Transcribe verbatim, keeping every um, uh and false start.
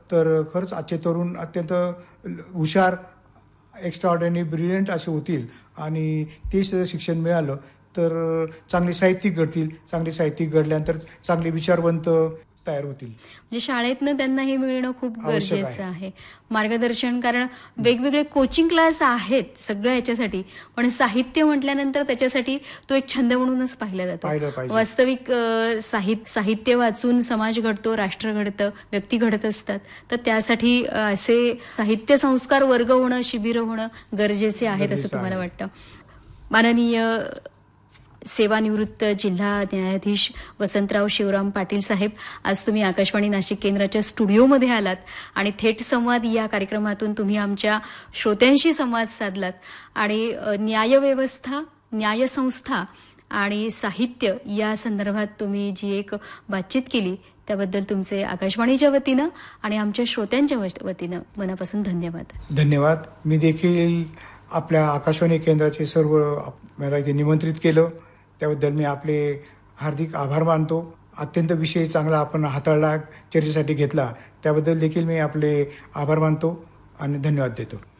तर खरंच आजचे तरुण अत्यंत हुशार, एक्स्ट्रा ऑर्डिनरी ब्रिलियंट असे होतील आणि ते शिक्षण मिळालं तर चांगले साहित्यिक घडतील. चांगले साहित्यिक घडल्यानंतर चांगले विचारवंत तयार होतील. म्हणजे शाळेतनं त्यांना हे मिळणं खूप आवश्यक गरजेचं आहे. आहे. मार्गदर्शन, कारण वेगवेगळे कोचिंग क्लास आहेत सगळ्या ह्याच्यासाठी, पण साहित्य म्हटल्यानंतर त्याच्यासाठी तो एक छंद म्हणूनच पाहिला जातो. पाहिलं पाहिजे. वास्तविक अ, साहित्य साहित्य वाचून समाज घडतो, राष्ट्र घडतं, व्यक्ती घडत असतात. तर त्यासाठी अ, असे साहित्य संस्कार वर्ग होणं, शिबिरं होणं गरजेचे आहेत असं गरजेचं तुम्हाला आहे. वाटतं. माननीय सेवानिवृत्त जिल्हा न्यायाधीश वसंतराव शिवराम पाटील साहेब, आज तुम्ही आकाशवाणी नाशिक केंद्राच्या स्टुडिओमध्ये आलात आणि थेट संवाद या कार्यक्रमातून तुम्ही आमच्या श्रोत्यांशी संवाद साधलात आणि अ, न्यायव्यवस्था, न्यायसंस्था आणि साहित्य या संदर्भात तुम्ही जी एक बातचीत केली त्याबद्दल तुमचे आकाशवाणीच्या वतीनं आणि आमच्या श्रोत्यांच्या वतीनं मनापासून धन्यवाद. धन्यवाद. मी देखील आपल्या आकाशवाणी केंद्राचे सर्व मला इथे निमंत्रित केलं त्याबद्दल मी आपले हार्दिक आभार मानतो. अत्यंत विषय चांगला आपण हाताळला, चर्चेसाठी घेतला, त्याबद्दल देखील मी आपले आभार मानतो आणि धन्यवाद देतो.